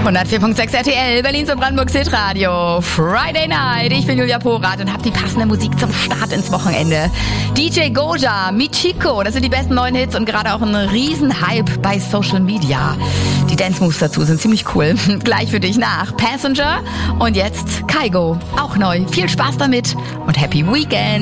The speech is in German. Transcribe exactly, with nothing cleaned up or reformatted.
hundertvier Komma sechs R T L, Berlins und Brandenburgs Hitradio. Friday Night. Ich bin Julia Porath und habe die passende Musik zum Start ins Wochenende. D J Goja, Michiko, das sind die besten neuen Hits und gerade auch ein Riesenhype bei Social Media. Die Dance Moves dazu sind ziemlich cool. Gleich für dich nach Passenger und jetzt Kygo, auch neu. Viel Spaß damit und Happy Weekend.